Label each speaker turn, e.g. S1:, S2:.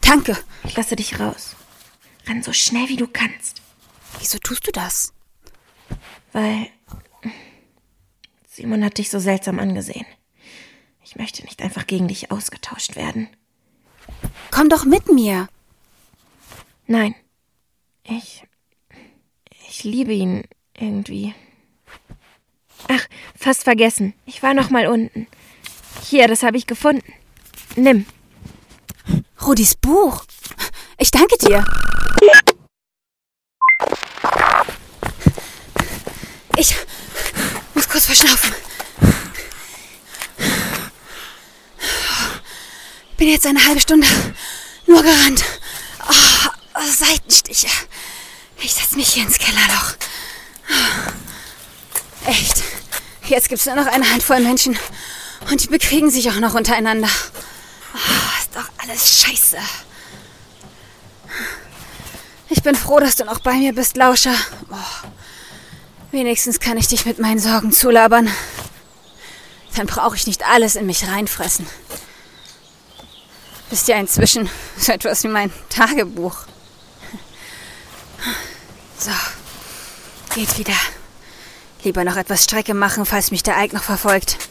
S1: Danke.
S2: Ich lasse dich raus. Renn so schnell wie du kannst.
S1: Wieso tust du das?
S2: Weil Simon hat dich so seltsam angesehen. Ich möchte nicht einfach gegen dich ausgetauscht werden.
S1: Komm doch mit mir.
S2: Nein. Ich liebe ihn irgendwie. Ach, fast vergessen. Ich war noch mal unten. Hier, das habe ich gefunden. Nimm.
S1: Rudis Buch. Ich danke dir. Ich muss kurz verschnaufen. Bin jetzt eine halbe Stunde nur gerannt. Oh, Seitenstiche. Ich setze mich hier ins Kellerloch. Echt. Jetzt gibt's nur noch eine Handvoll Menschen. Und die bekriegen sich auch noch untereinander. Ist doch alles scheiße. Ich bin froh, dass du noch bei mir bist, Lauscher. Wenigstens kann ich dich mit meinen Sorgen zulabern. Dann brauche ich nicht alles in mich reinfressen. Bist ja inzwischen so etwas wie mein Tagebuch. So, geht wieder. Lieber noch etwas Strecke machen, falls mich der Eik noch verfolgt.